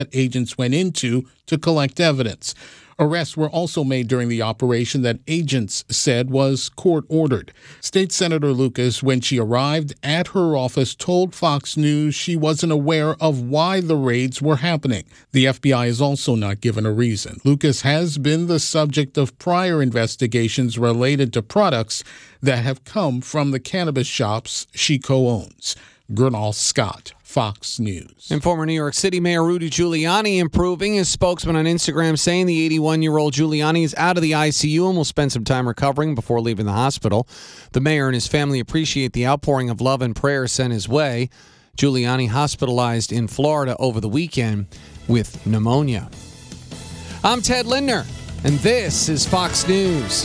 agents went into to collect evidence. Arrests were also made during the operation that agents said was court-ordered. State Senator Lucas, when she arrived at her office, told Fox News she wasn't aware of why the raids were happening. The FBI has also not given a reason. Lucas has been the subject of prior investigations related to products that have come from the cannabis shops she co-owns. Gernal Scott, Fox News. And former New York City Mayor Rudy Giuliani improving. His spokesman on Instagram saying the 81-year-old Giuliani is out of the ICU and will spend some time recovering before leaving the hospital. The mayor and his family appreciate the outpouring of love and prayer sent his way. Giuliani hospitalized in Florida over the weekend with pneumonia. I'm Ted Lindner, and this is Fox News.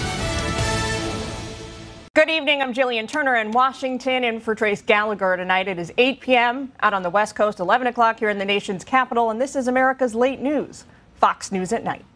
Good evening. I'm Jillian Turner in Washington, in for Trace Gallagher tonight. It is 8 p.m. out on the West Coast, 11 o'clock here in the nation's capital, and this is America's Late News, Fox News at Night.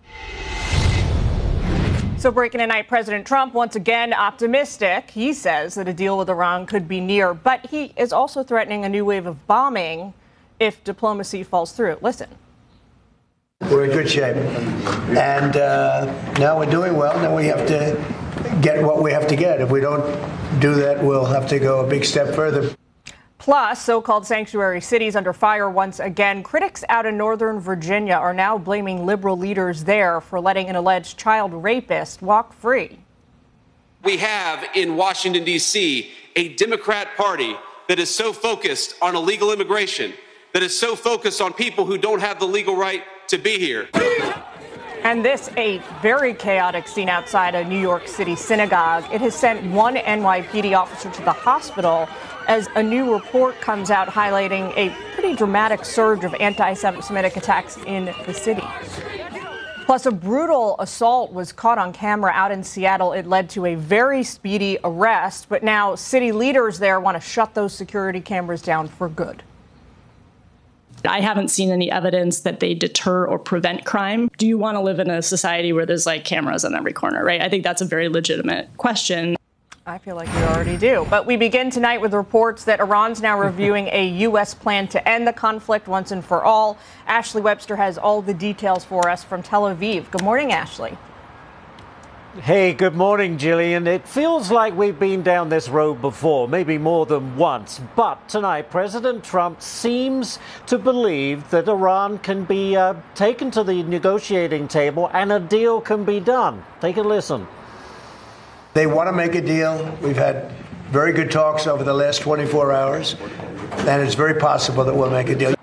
So breaking tonight, President Trump once again optimistic. He says that a deal with Iran could be near, but he is also threatening a new wave of bombing if diplomacy falls through. Listen. We're in good shape, and now we're doing well. Now we have to get what we have to get. If we don't do that, we'll have to go a big step further. Plus, so-called sanctuary cities under fire once again. Critics out in Northern Virginia are now blaming liberal leaders there for letting an alleged child rapist walk free. We have in Washington, D.C., a Democrat Party that is so focused on illegal immigration, that is so focused on people who don't have the legal right to be here. And this a very chaotic scene outside a New York City synagogue. It has sent one NYPD officer to the hospital as a new report comes out highlighting a pretty dramatic surge of anti-Semitic attacks in the city. Plus, a brutal assault was caught on camera out in Seattle. It led to a very speedy arrest, but now city leaders there want to shut those security cameras down for good. I haven't seen any evidence that they deter or prevent crime. Do you want to live in a society where there's like cameras on every corner, right? I think that's a very legitimate question. I feel like you already do. But we begin tonight with reports that Iran's now reviewing a U.S. plan to end the conflict once and for all. Ashley Webster has all the details for us from Tel Aviv. Good morning, Ashley. Hey, good morning, Jillian. It feels like we've been down this road before, maybe more than once. But tonight, President Trump seems to believe that Iran can be taken to the negotiating table and a deal can be done. Take a listen. They want to make a deal. We've had very good talks over the last 24 hours, and it's very possible that we'll make a deal.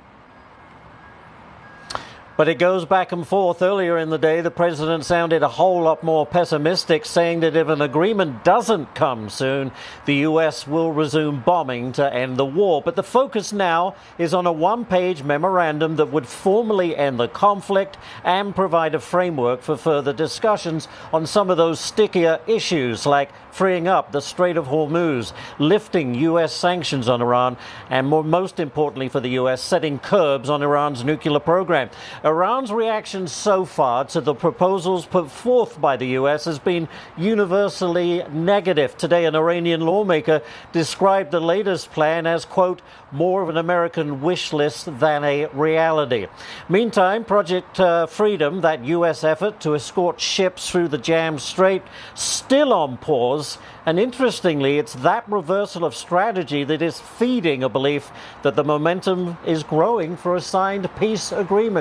But it goes back and forth. Earlier in the day, the president sounded a whole lot more pessimistic, saying that if an agreement doesn't come soon, the U.S. will resume bombing to end the war. But the focus now is on a one-page memorandum that would formally end the conflict and provide a framework for further discussions on some of those stickier issues, like freeing up the Strait of Hormuz, lifting U.S. sanctions on Iran, and most importantly for the U.S., setting curbs on Iran's nuclear program. Iran's reaction so far to the proposals put forth by the U.S. has been universally negative. Today, an Iranian lawmaker described the latest plan as, quote, more of an American wish list than a reality. Meantime, Project Freedom, that U.S. effort to escort ships through the jammed strait, still on pause. And interestingly, it's that reversal of strategy that is feeding a belief that the momentum is growing for a signed peace agreement.